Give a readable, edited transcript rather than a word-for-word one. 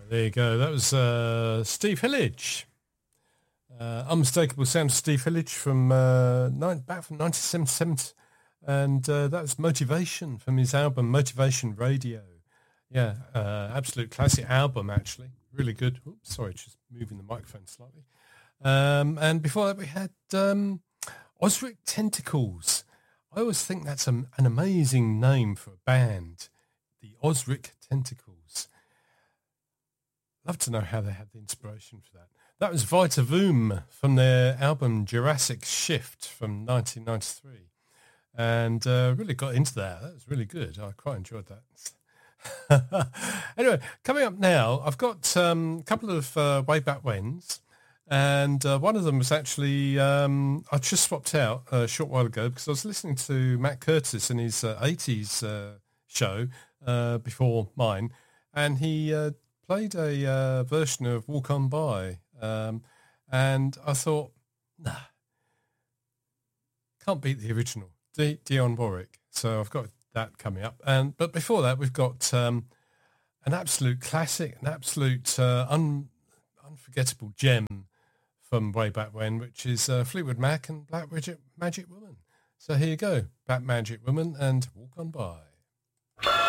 There you go. That was Steve Hillage. Unmistakable sound of Steve Hillage from back from 1977. And that was Motivation from his album Motivation Radio. Yeah, absolute classic album, actually. Really good. Oops, sorry, just moving the microphone slightly. And before that we had Osric Tentacles. I always think that's an amazing name for a band, the Osric Tentacles. Love to know how they had the inspiration for that. That was Vita Voom from their album Jurassic Shift from 1993. And really got into that. That was really good. I quite enjoyed that. Anyway, coming up now, I've got a couple of way back whens. And one of them was actually, I just swapped out a short while ago because I was listening to Matt Curtis in his 80s show before mine. And he played a version of Walk On By. And I thought, nah, can't beat the original, Dionne Warwick. So I've got that coming up. But before that, we've got an absolute classic, an absolute unforgettable gem from way back when, which is Fleetwood Mac and Black Magic Woman. So here you go, Black Magic Woman and Walk On By.